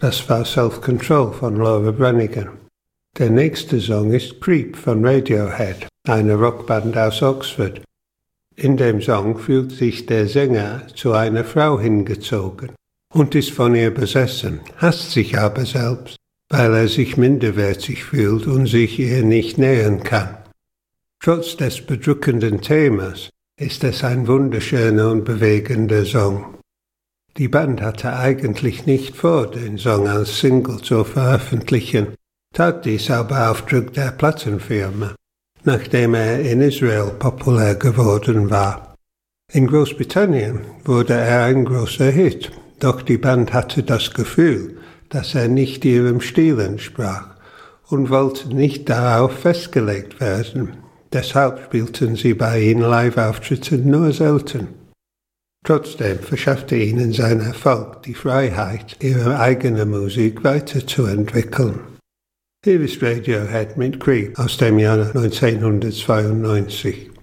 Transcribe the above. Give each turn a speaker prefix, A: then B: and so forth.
A: Das war Self-Control von Laura Branigan. Der nächste Song ist Creep von Radiohead, eine Rockband aus Oxford. In dem Song fühlt sich der Sänger zu einer Frau hingezogen und ist von ihr besessen, hasst sich aber selbst, weil er sich minderwertig fühlt und sich ihr nicht nähern kann. Trotz des bedrückenden Themas ist es ein wunderschöner und bewegender Song. Die Band hatte eigentlich nicht vor, den Song als Single zu veröffentlichen, tat dies aber auf Druck der Plattenfirma, nachdem er in Israel populär geworden war. In Großbritannien wurde er ein großer Hit, doch die Band hatte das Gefühl, dass er nicht ihrem Stil entsprach und wollte nicht darauf festgelegt werden. Deshalb spielten sie bei ihren Live-Auftritten nur selten. Trotzdem verschaffte ihnen sein Erfolg die Freiheit, ihre eigene Musik weiterzuentwickeln. Hier ist Radiohead mit Creep aus dem Jahr 1992.